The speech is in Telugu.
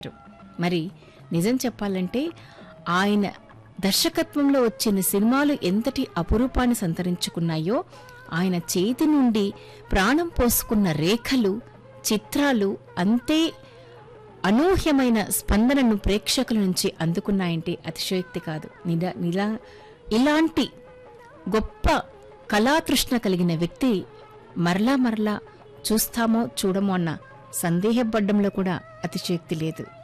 మరి నిజం చెప్పాలంటే ఆయన దర్శకత్వంలో వచ్చిన సినిమాలు ఎంతటి అపురూపాన్ని సంతరించుకున్నాయో, ఆయన చేతి నుండి ప్రాణం పోసుకున్న రేఖలు, చిత్రాలు అంతే అనూహ్యమైన స్పందనను ప్రేక్షకుల నుంచి అందుకున్నాయంటే అతిశయోక్తి కాదు. ఇలాంటి గొప్ప కళాతృష్ణ కలిగిన వ్యక్తి మరలా మరలా చూస్తామో చూడమో అన్న సందేహపడ్డంలో కూడా అతిశయోక్తి లేదు.